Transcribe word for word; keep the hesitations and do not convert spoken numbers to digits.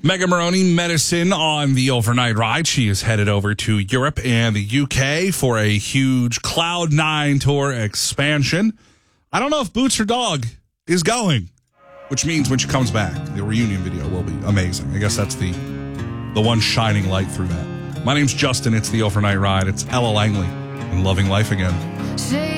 Megan Maroney, Medicine on the overnight ride. She is headed over to Europe and the U K for a huge Cloud nine tour expansion. I don't know if Boots her dog is going, which means when she comes back, the reunion video will be amazing. I guess that's the the one shining light through that. My name's Justin. It's the overnight ride. It's Ella Langley and Loving Life Again.